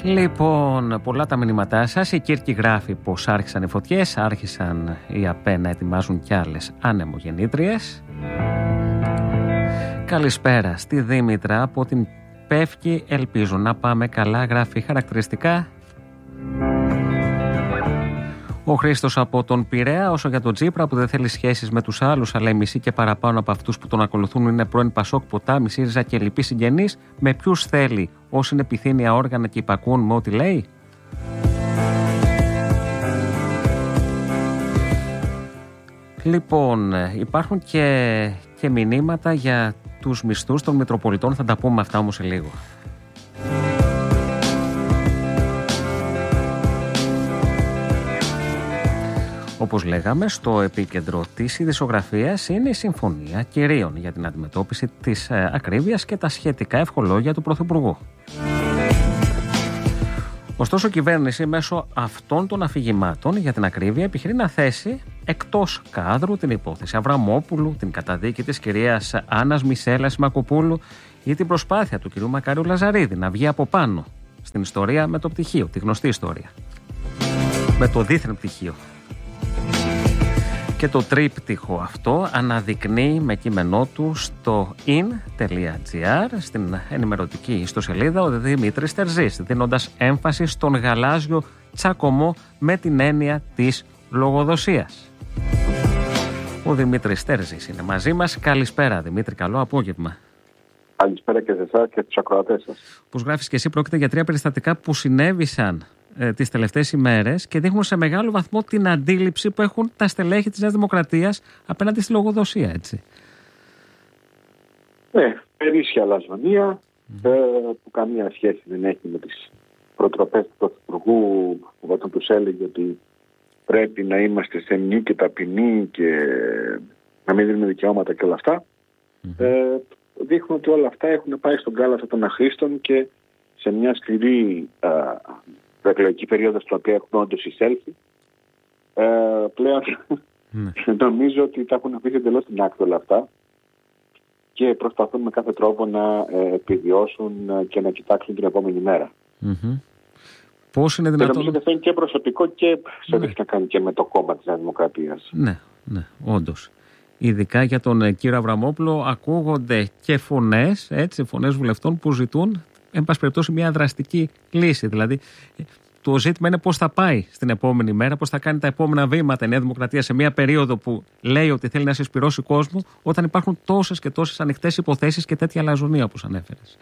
Λοιπόν, πολλά τα μηνύματά σας. Η Κύρκη γράφει πως άρχισαν οι φωτιές, άρχισαν οι ΑΠΕ να ετοιμάζουν κι άλλες ανεμογεννήτριες. Καλησπέρα στη Δήμητρα από την Πεύκη, ελπίζω να πάμε καλά, γράφει χαρακτηριστικά. Ο Χρήστος από τον Πειραιά, όσο για τον Τσίπρα που δεν θέλει σχέσεις με τους άλλους, αλλά οι μισοί και παραπάνω από αυτούς που τον ακολουθούν είναι πρώην Πασόκ, Ποτάμι, ΣΥΡΙΖΑ και λοιποί συγγενείς, με ποιους θέλει, όσοι είναι πυθύνια όργανα και υπακούν με ό,τι λέει. Λοιπόν, υπάρχουν και μηνύματα για τους μισθούς των Μητροπολιτών, θα τα πούμε αυτά όμως σε λίγο. Όπως λέγαμε, στο επίκεντρο της ειδησιογραφίας είναι η Συμφωνία Κυρίων για την αντιμετώπιση της ακρίβειας και τα σχετικά ευχολόγια του Πρωθυπουργού. Ωστόσο, η κυβέρνηση μέσω αυτών των αφηγημάτων για την ακρίβεια επιχειρεί να θέσει εκτός κάδρου την υπόθεση Αβραμόπουλου, την καταδίκη της κυρίας Άννας Μισέλας Μακοπούλου ή την προσπάθεια του κυρίου Μακάριου Λαζαρίδη να βγει από πάνω στην ιστορία με το πτυχίο, τη γνωστή ιστορία. Με το δίθεν πτυχίο. Και το τρίπτυχο αυτό αναδεικνύει με κείμενό του στο in.gr, στην ενημερωτική ιστοσελίδα, ο Δημήτρης Τερζής, δίνοντας έμφαση στον γαλάζιο τσακωμό με την έννοια της λογοδοσίας. Ο Δημήτρης Τερζής είναι μαζί μας. Καλησπέρα Δημήτρη, καλό απόγευμα. Καλησπέρα και σε εσάς και στους ακροατές σας. Όπως γράφεις και εσύ, πρόκειται για 3 περιστατικά που συνέβησαν τις τελευταίες ημέρες και δείχνουν σε μεγάλο βαθμό την αντίληψη που έχουν τα στελέχη της Νέας Δημοκρατίας απέναντι στη λογοδοσία, έτσι. Ναι, περίσσια λαζονία, που καμία σχέση δεν έχει με τις προτροπές του Πρωθυπουργού, όταν τους έλεγε ότι πρέπει να είμαστε σεμνοί και ταπεινοί και να μην δίνουμε δικαιώματα και όλα αυτά. Δείχνουν ότι όλα αυτά έχουν πάει στον κάλαθο των αχρήστων και σε μια σκληρή προεκλογική περίοδο στην οποία έχουν όντως εισέλθει, πλέον νομίζω ότι τα έχουν αφήσει εντελώς στην άκρη όλα αυτά και προσπαθούν με κάθε τρόπο να επιβιώσουν και να κοιτάξουν την επόμενη μέρα. Πώς είναι δυνατόν? Και νομίζω ότι αυτό είναι και προσωπικό και σε έχει να κάνει και με το κόμμα της Νέας Δημοκρατίας. Ναι, όντως. Ειδικά για τον κύριο Αβραμόπουλο ακούγονται και φωνές βουλευτών που ζητούν εν πάση περιπτώσει μια δραστική λύση. Δηλαδή, το ζήτημα είναι πώς θα πάει στην επόμενη μέρα, πώς θα κάνει τα επόμενα βήματα η Νέα Δημοκρατία σε μια περίοδο που λέει ότι θέλει να συσπυρώσει κόσμο, όταν υπάρχουν τόσες και τόσες ανοιχτές υποθέσεις και τέτοια λαζονία όπως ανέφερες.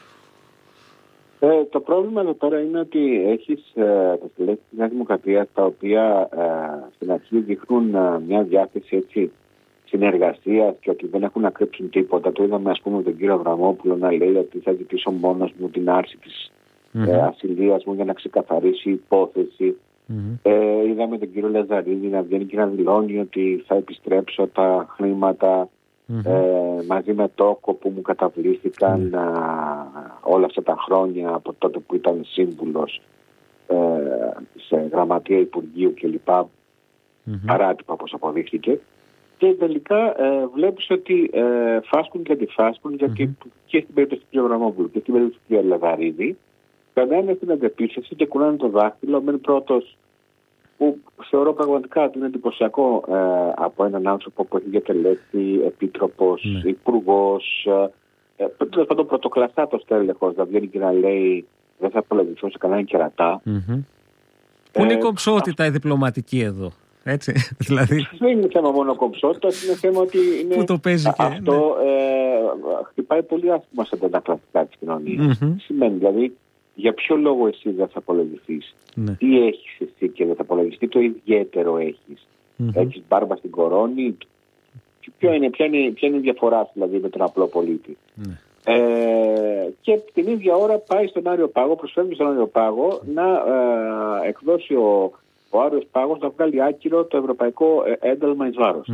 Το πρόβλημα εδώ πέρα είναι ότι έχεις τα στελέχη της Νέας Δημοκρατίας, τα οποία στην αρχή δείχνουν μια διάθεση έτσι συνεργασίας και ότι δεν έχουν να κρύψουν τίποτα. Το είδαμε, ας πούμε, τον κύριο Αβραμόπουλο να λέει ότι θα ζητήσω μόνος μου την άρση της ασυλίας μου για να ξεκαθαρίσει η υπόθεση. Είδαμε τον κύριο Λαζαρίδη να βγαίνει και να δηλώνει ότι θα επιστρέψω τα χρήματα μαζί με τόκο που μου καταβλήθηκαν όλα αυτά τα χρόνια από τότε που ήταν σύμβουλος σε γραμματεία Υπουργείου κλπ. Παράτυπα, όπως αποδείχθηκε. Και τελικά βλέπεις ότι φάσκουν και αντιφάσκουν, γιατί και στην περίπτωση του κ. Αβραμόπουλου και στην περίπτωση του κ. Λαζαρίδη περνάνε στην αντεπίθεση και κουνάνε το δάχτυλο. Μένει πρώτος, που θεωρώ πραγματικά ότι είναι εντυπωσιακό από έναν άνθρωπο που έχει διατελέσει επίτροπος, υπουργός, τέλος πάντων πρωτοκλαστάτος τέλεχος, να βγαίνει και να λέει δεν θα απολογηθώ σε κανέναν κερατά. Πού είναι η κομψότητα η διπλωματική εδώ? Έτσι, δηλαδή. Δεν είναι θέμα μόνο κομψότητα, είναι θέμα ότι είναι. Πού το παίζει και αυτό χτυπάει πολύ άσχημα σε αντανακλαστικά της κοινωνίας. Σημαίνει δηλαδή, για ποιο λόγο εσύ δεν θα απολογηθείς, τι έχεις εσύ και δεν θα απολογηθείς, το ιδιαίτερο έχεις. Έχεις μπάρμπα στην κορώνη, ποια είναι η διαφορά δηλαδή με τον απλό πολίτη. Και την ίδια ώρα πάει στον Άριο Πάγο, προσφεύγει στον Άριο Πάγο να εκδώσει ο Άριος Πάγος να βγάλει άκυρο το ευρωπαϊκό ένταλμα εις βάρος.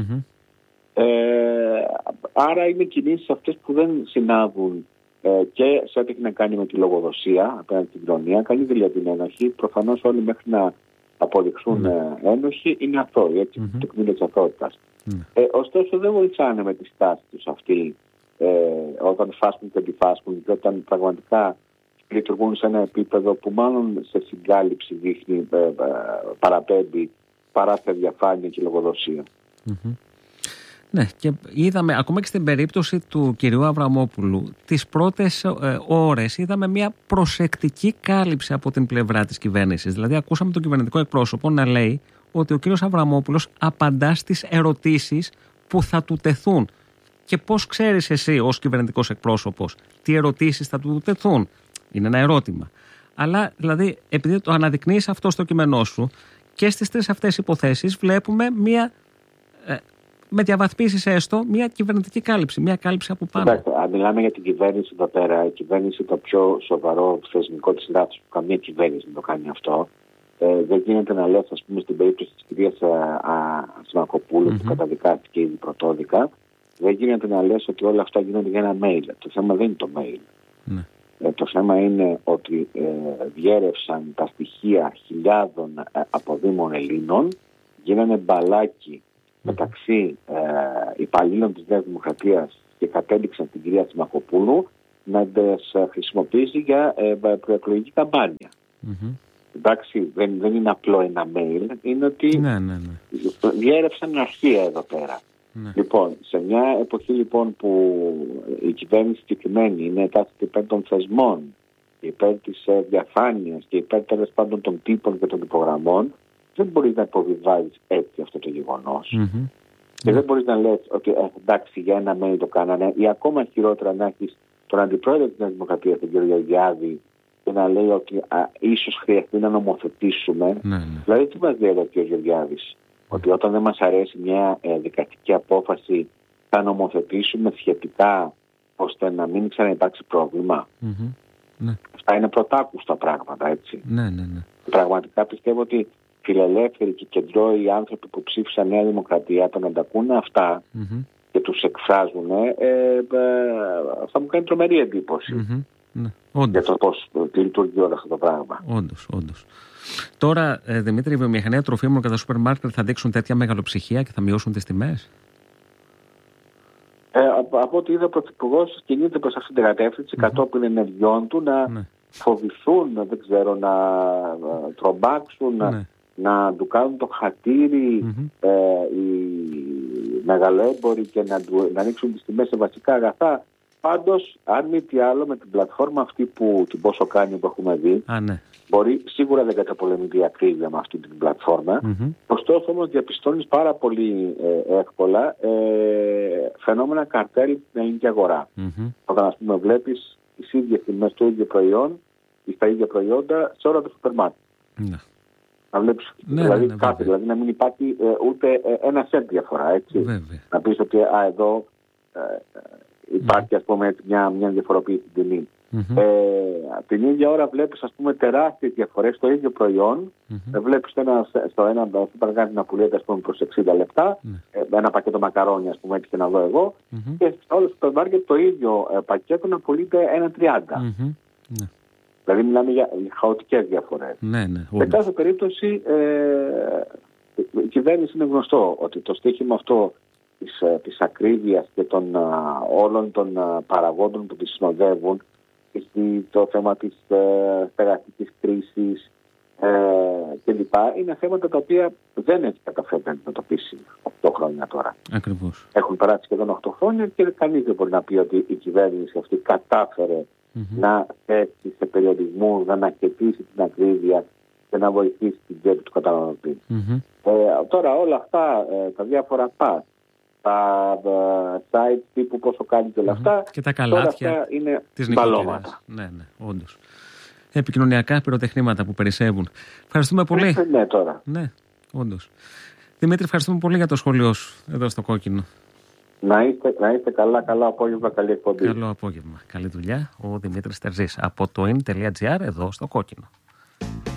Άρα είναι κινήσεις αυτές που δεν συνάδουν και σε ό,τι έχει να κάνει με τη λογοδοσία απέναντι στην κοινωνία. Καλή δηλαδή την ένοχη. Προφανώς όλοι μέχρι να αποδειχθούν ένοχοι είναι αθώοι, έτσι, το τεκμήριο της αθωότητας. Ωστόσο δεν βοηθάνε με τη στάση τους αυτή όταν φάσκουν και αντιφάσκουν και όταν πραγματικά λειτουργούν σε ένα επίπεδο που μάλλον σε συγκάλυψη δείχνει, παραπέμπει παρά σε διαφάνεια και λογοδοσία. Ναι, και είδαμε ακόμα και στην περίπτωση του κυρίου Αβραμόπουλου, τις πρώτες ώρες είδαμε μια προσεκτική κάλυψη από την πλευρά της κυβέρνησης. Δηλαδή ακούσαμε τον κυβερνητικό εκπρόσωπο να λέει ότι ο κύριος Αβραμόπουλος απαντά στις ερωτήσεις που θα του τεθούν. Και πώς ξέρεις εσύ ως κυβερνητικός εκπρόσωπος τι ερωτήσεις θα του τεθούν? Είναι ένα ερώτημα. Αλλά δηλαδή επειδή το αναδεικνύεις αυτό στο κείμενό σου, και στις τρεις αυτές υποθέσεις βλέπουμε μια, με διαβαθμίσεις έστω, μια κυβερνητική κάλυψη, μια κάλυψη από πάνω. Εντάξει, αν μιλάμε για την κυβέρνηση εδώ πέρα, η κυβέρνηση το πιο σοβαρό θεσμικό της λάθος που καμία κυβέρνηση δεν το κάνει αυτό. Δεν γίνεται να λες, ας πούμε, στην περίπτωση της κυρίας Σιμακοπούλου που καταδικάστηκε ήδη πρωτόδικα, δεν γίνεται να λες ότι όλα αυτά γίνονται για ένα mail. Το θέμα δεν είναι το mail. Ναι. Το θέμα είναι ότι διέρευσαν τα στοιχεία χιλιάδων αποδήμων Ελλήνων, γίνανε μπαλάκι μεταξύ υπαλλήλων της Νέας Δημοκρατίας και κατέληξαν την κυρία Σιμακοπούλου να τις χρησιμοποιήσει για προεκλογική καμπάνια. Εντάξει, δεν είναι απλό ένα mail, είναι ότι διέρευσαν αρχεία εδώ πέρα. Λοιπόν, σε μια εποχή λοιπόν που η κυβέρνηση συγκεκριμένη είναι κάθετη υπέρ των θεσμών, υπέρ της διαφάνειας και υπέρ τέλος πάντων των τύπων και των υπογραμμών, δεν μπορείς να υποβιβάζεις έτσι αυτό το γεγονός. Και δεν μπορείς να λες ότι εντάξει, για ένα mail το κάνανε, ή ακόμα χειρότερα να έχεις τον αντιπρόεδρο της Νέας Δημοκρατίας, τον κ. Γεωργιάδη, και να λέει ότι ίσως χρειαστεί να νομοθετήσουμε. Δηλαδή, τι μας λέει ο κ. Γεωργιάδης? Ότι όταν δεν μας αρέσει μια δικαστική απόφαση θα νομοθετήσουμε σχετικά ώστε να μην ξαναυπάρξει πρόβλημα. Αυτά είναι πρωτάκουστα πράγματα, έτσι. Πραγματικά πιστεύω ότι φιλελεύθεροι και κεντρώοι άνθρωποι που ψήφισαν Νέα Δημοκρατία, το να τα ακούνε αυτά και τους εκφράζουν, θα μου κάνει τρομερή εντύπωση. Για το πώς λειτουργεί όλο αυτό το πράγμα. Όντως. Τώρα, Δημήτρη, η βιομηχανία τροφίμων και τα σούπερ μάρκετ θα δείξουν τέτοια μεγαλοψυχία και θα μειώσουν τις τιμές? Από ό,τι είδα, ο Πρωθυπουργός κινείται προς αυτήν την κατεύθυνση κατόπιν ενεργειών του να φοβηθούν, δεν ξέρω, να τρομπάξουν, να του κάνουν το χατήρι οι μεγαλοέμποροι και να ανοίξουν τις τιμές σε βασικά αγαθά. Πάντως, αν μη τι άλλο, με την πλατφόρμα αυτή που την πόσο κάνει που έχουμε δει, μπορεί, σίγουρα δεν καταπολεμεί η ακρίβεια με αυτή την πλατφόρμα. Ωστόσο, όμως, διαπιστώνεις πάρα πολύ εύκολα φαινόμενα καρτέλ στην ελληνική αγορά. Όταν, ας πούμε, βλέπεις τις ίδιες τιμές του ίδιου προϊόν ή στα ίδια προϊόντα σε όλα τα σούπερ μάρκετ. Να βλέπεις δηλαδή κάτι, δηλαδή να μην υπάρχει ούτε ένα σέντ διαφορά, έτσι. Να πεις ότι εδώ υπάρχει, ας πούμε, μια διαφοροποίηση στην τιμή. Την ίδια ώρα βλέπεις, ας πούμε, τεράστιες διαφορές στο ίδιο προϊόν. Βλέπεις στο ένα σούπερ να πουλιέται, ας πούμε, προς 60 λεπτά, ένα πακέτο μακαρόνια, ας πούμε, έτυχε να δω εγώ, και σε όλο το σούπερ μάρκετ το ίδιο πακέτο να πουλείται 1,30. Δηλαδή μιλάμε για χαοτικές διαφορές. Σε κάθε περίπτωση η κυβέρνηση είναι γνωστό ότι το στοίχημα αυτό της ακρίβειας και των όλων των παραγόντων που τη συνοδεύουν, το θέμα της στεγαστικής κρίσης κλπ. Είναι θέματα τα οποία δεν έχει καταφέρει να αντιμετωπίσει 8 χρόνια τώρα. Ακριβώς. Έχουν περάσει σχεδόν 8 χρόνια και κανείς δεν μπορεί να πει ότι η κυβέρνηση αυτή κατάφερε να θέσει σε περιορισμούς, να αναχαιτήσει την ακρίβεια και να βοηθήσει την τσέπη του καταναλωτή. Τώρα όλα αυτά, τα διάφορα τα site τύπου πόσο κάνει και όλα αυτά, και τα καλάθια είναι της νοικοκυράς. Ναι, όντως. Επικοινωνιακά πυροτεχνήματα που περισσεύουν. Ευχαριστούμε πολύ. Ναι, όντως. Δημήτρη, ευχαριστούμε πολύ για το σχόλιο σου εδώ στο Κόκκινο. Να είστε καλά, καλό απόγευμα, καλή εκπομπή. Καλό απόγευμα, καλή δουλειά. Ο Δημήτρης Τερζής από το in.gr εδώ στο Κόκκινο.